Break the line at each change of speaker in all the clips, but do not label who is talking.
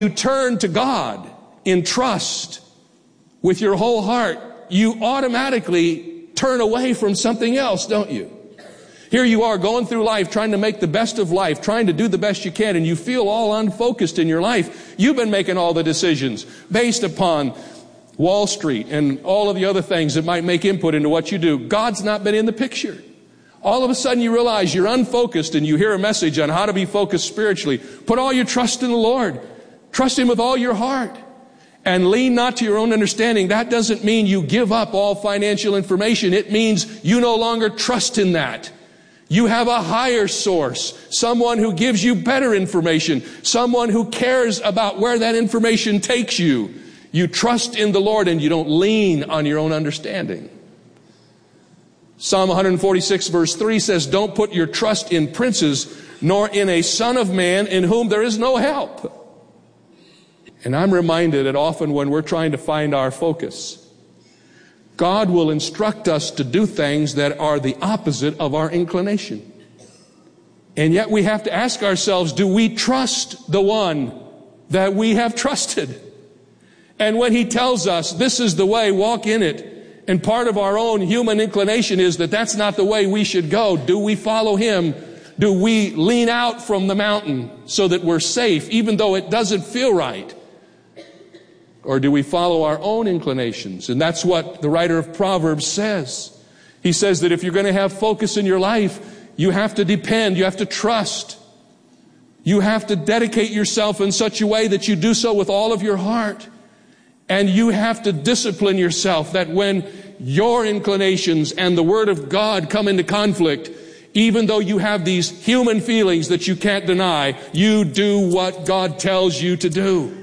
you turn to God in trust with your whole heart, you automatically turn away from something else, don't you? Here you are going through life, trying to make the best of life, trying to do the best you can, and you feel all unfocused in your life. You've been making all the decisions based upon Wall Street and all of the other things that might make input into what you do. God's not been in the picture. All of a sudden you realize you're unfocused and you hear a message on how to be focused spiritually. Put all your trust in the Lord. Trust Him with all your heart. And lean not to your own understanding. That doesn't mean you give up all financial information. It means you no longer trust in that. You have a higher source, someone who gives you better information, someone who cares about where that information takes you. You trust in the Lord and you don't lean on your own understanding. Psalm 146 verse 3 says, don't put your trust in princes, nor in a son of man in whom there is no help. And I'm reminded that often when we're trying to find our focus, God will instruct us to do things that are the opposite of our inclination. And yet we have to ask ourselves, do we trust the one that we have trusted? And when He tells us, this is the way, walk in it, and part of our own human inclination is that that's not the way we should go, do we follow Him? Do we lean out from the mountain so that we're safe, even though it doesn't feel right? Or do we follow our own inclinations? And that's what the writer of Proverbs says. He says that if you're going to have focus in your life, you have to depend, you have to trust. You have to dedicate yourself in such a way that you do so with all of your heart. And you have to discipline yourself that when your inclinations and the Word of God come into conflict, even though you have these human feelings that you can't deny, you do what God tells you to do.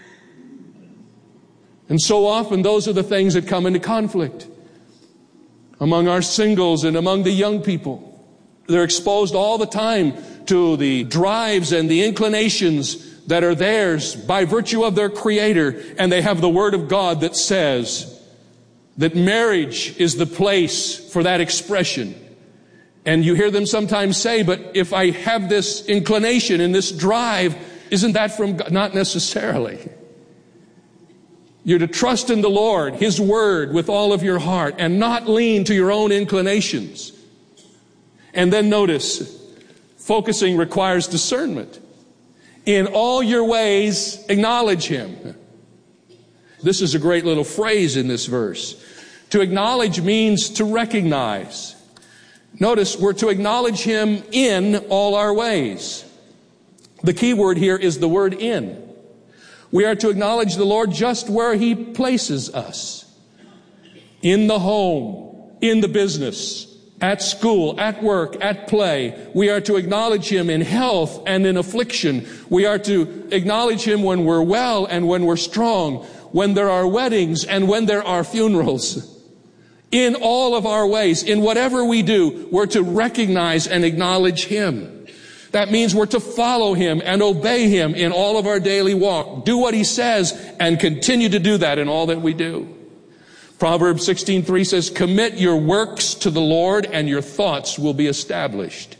And so often those are the things that come into conflict among our singles and among the young people. They're exposed all the time to the drives and the inclinations that are theirs by virtue of their Creator. And they have the Word of God that says that marriage is the place for that expression. And you hear them sometimes say, but if I have this inclination and this drive, isn't that from God? Not necessarily. You're to trust in the Lord, His Word, with all of your heart and not lean to your own inclinations. And then notice, focusing requires discernment. In all your ways, acknowledge Him. This is a great little phrase in this verse. To acknowledge means to recognize. Notice, we're to acknowledge Him in all our ways. The key word here is the word in. We are to acknowledge the Lord just where He places us. In the home, in the business, at school, at work, at play. We are to acknowledge Him in health and in affliction. We are to acknowledge Him when we're well and when we're strong, when there are weddings and when there are funerals. In all of our ways, in whatever we do, we're to recognize and acknowledge Him. That means we're to follow Him and obey Him in all of our daily walk. Do what He says and continue to do that in all that we do. Proverbs 16:3 says, commit your works to the Lord and your thoughts will be established.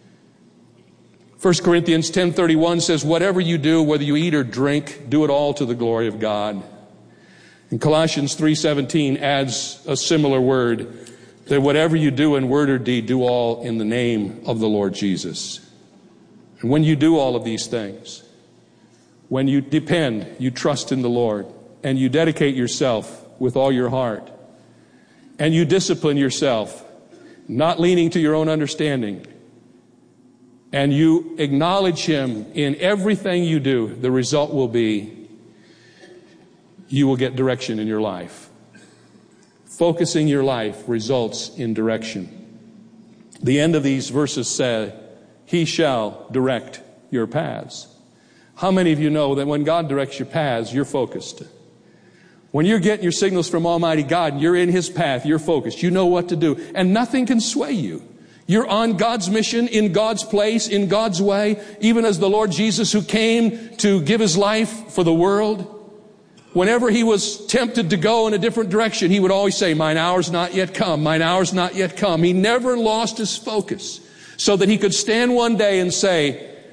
1 Corinthians 10:31 says, whatever you do, whether you eat or drink, do it all to the glory of God. And Colossians 3:17 adds a similar word, that whatever you do in word or deed, do all in the name of the Lord Jesus. And when you do all of these things, when you depend, you trust in the Lord, and you dedicate yourself with all your heart, and you discipline yourself, not leaning to your own understanding, and you acknowledge Him in everything you do, the result will be you will get direction in your life. Focusing your life results in direction. The end of these verses say, He shall direct your paths. How many of you know that when God directs your paths, you're focused? When you're getting your signals from Almighty God and you're in His path, you're focused. You know what to do. And nothing can sway you. You're on God's mission, in God's place, in God's way. Even as the Lord Jesus, who came to give His life for the world, whenever He was tempted to go in a different direction, He would always say, mine hour's not yet come. Mine hour's not yet come. He never lost His focus so that He could stand one day and say,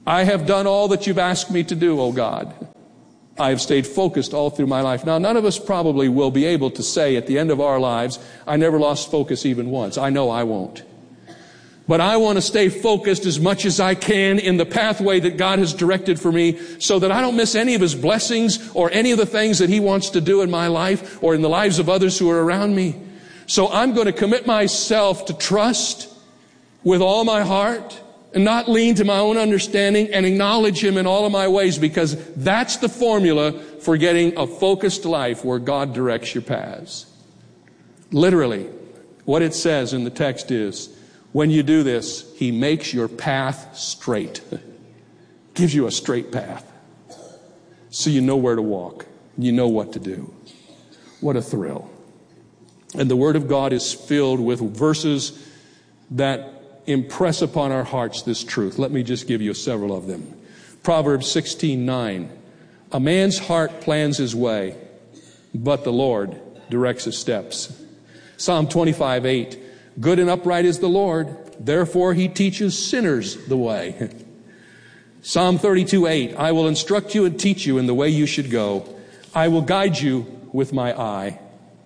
I have done all that you've asked me to do, O God. I have stayed focused all through my life. Now, none of us probably will be able to say at the end of our lives, I never lost focus even once. I know I won't. But I want to stay focused as much as I can in the pathway that God has directed for me so that I don't miss any of His blessings or any of the things that He wants to do in my life or in the lives of others who are around me. So I'm going to commit myself to trust with all my heart and not lean to my own understanding and acknowledge Him in all of my ways, because that's the formula for getting a focused life where God directs your paths. Literally, what it says in the text is, when you do this, He makes your path straight. Gives you a straight path. So you know where to walk. You know what to do. What a thrill. And the Word of God is filled with verses that impress upon our hearts this truth. Let me just give you several of them. Proverbs 16:9. A man's heart plans his way, but the Lord directs his steps. Psalm 25:8. Good and upright is the Lord, therefore He teaches sinners the way. Psalm 32:8. I will instruct you and teach you in the way you should go. I will guide you with my eye.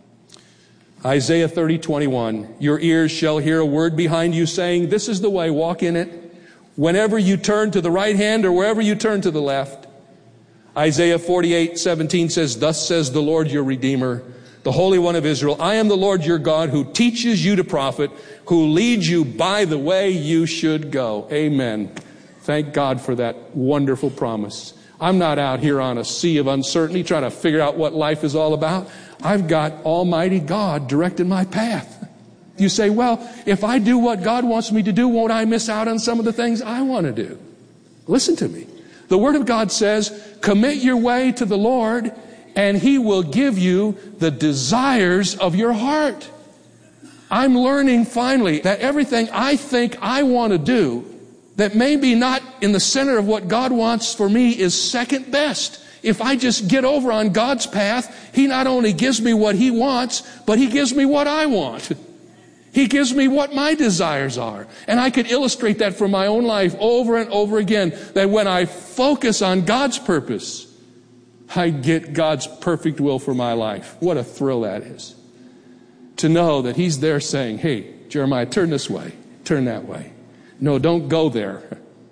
Isaiah 30:21, your ears shall hear a word behind you saying, this is the way, walk in it. Whenever you turn to the right hand or wherever you turn to the left. Isaiah 48:17 says, thus says the Lord your Redeemer, the Holy One of Israel, I am the Lord your God who teaches you to profit, who leads you by the way you should go. Amen. Thank God for that wonderful promise. I'm not out here on a sea of uncertainty trying to figure out what life is all about. I've got Almighty God directing my path. You say, well, if I do what God wants me to do, won't I miss out on some of the things I want to do? Listen to me. The Word of God says, commit your way to the Lord, and He will give you the desires of your heart. I'm learning finally that everything I think I want to do that may be not in the center of what God wants for me is second best. If I just get over on God's path, He not only gives me what He wants, but He gives me what I want. He gives me what my desires are. And I could illustrate that from my own life over and over again, that when I focus on God's purpose, I get God's perfect will for my life. What a thrill that is. To know that He's there saying, hey, Jeremiah, turn this way, turn that way. No, don't go there.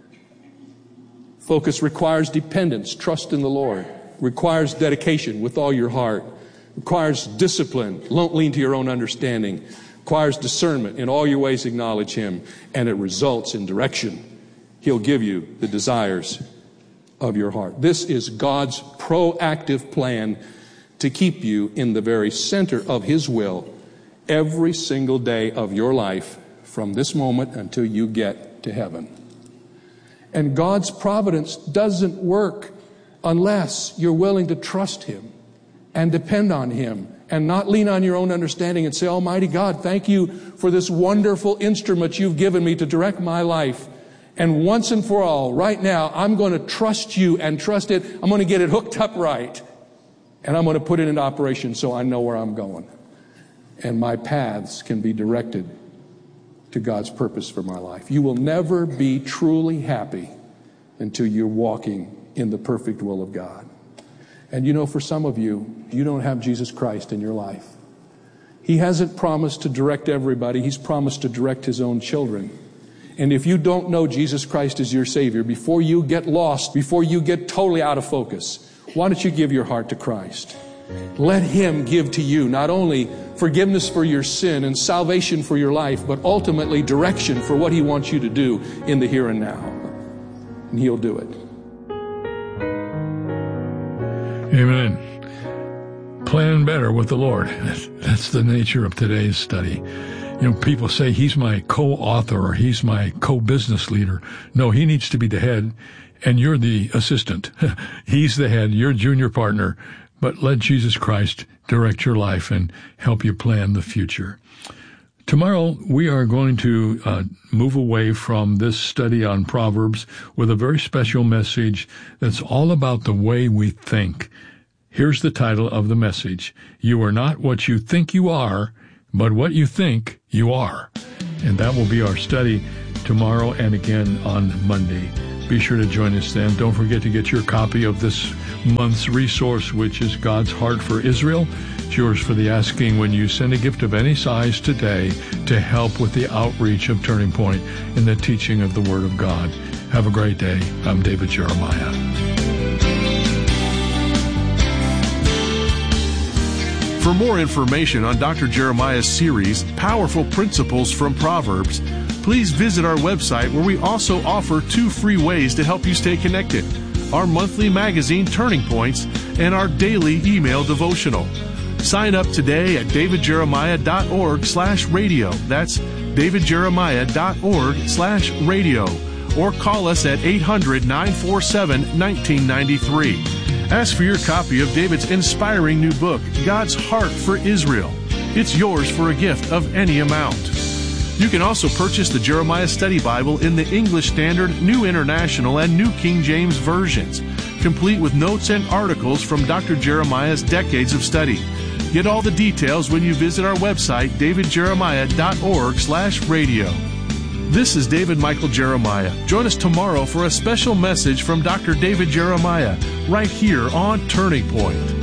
Focus requires dependence, trust in the Lord. Requires dedication with all your heart. Requires discipline. Don't lean to your own understanding. Requires discernment. In all your ways acknowledge Him. And it results in direction. He'll give you the desires of your heart. This is God's proactive plan to keep you in the very center of His will every single day of your life from this moment until you get to heaven. And God's providence doesn't work unless you're willing to trust Him and depend on Him and not lean on your own understanding and say, Almighty God, thank you for this wonderful instrument you've given me to direct my life. And once and for all, right now, I'm going to trust you and trust it. I'm going to get it hooked up right. And I'm going to put it into operation so I know where I'm going. And my paths can be directed to God's purpose for my life. You will never be truly happy until you're walking in the perfect will of God. And you know, for some of you, you don't have Jesus Christ in your life. He hasn't promised to direct everybody. He's promised to direct His own children. And if you don't know Jesus Christ as your Savior, before you get lost, before you get totally out of focus, why don't you give your heart to Christ? Let Him give to you not only forgiveness for your sin and salvation for your life, but ultimately direction for what He wants you to do in the here and now. And He'll do it.
Amen. Plan better with the Lord. That's the nature of today's study. You know, people say He's my co-author or He's my co-business leader. No, He needs to be the head and you're the assistant. He's the head, you're junior partner. But let Jesus Christ direct your life and help you plan the future. Tomorrow, we are going to move away from this study on Proverbs with a very special message that's all about the way we think. Here's the title of the message. You are not what you think you are, but what you think you are. And that will be our study tomorrow and again on Monday. Be sure to join us then. Don't forget to get your copy of this month's resource, which is God's Heart for Israel. It's yours for the asking when you send a gift of any size today to help with the outreach of Turning Point in the teaching of the Word of God. Have a great day. I'm David Jeremiah.
For more information on Dr. Jeremiah's series, Powerful Principles from Proverbs, please visit our website, where we also offer 2 free ways to help you stay connected: our monthly magazine, Turning Points, and our daily email devotional. Sign up today at davidjeremiah.org/radio. That's davidjeremiah.org/radio. Or call us at 800-947-1993. Ask for your copy of David's inspiring new book, God's Heart for Israel. It's yours for a gift of any amount. You can also purchase the Jeremiah Study Bible in the English Standard, New International, and New King James versions, complete with notes and articles from Dr. Jeremiah's decades of study. Get all the details when you visit our website, davidjeremiah.org/radio. This is David Michael Jeremiah. Join us tomorrow for a special message from Dr. David Jeremiah, right here on Turning Point.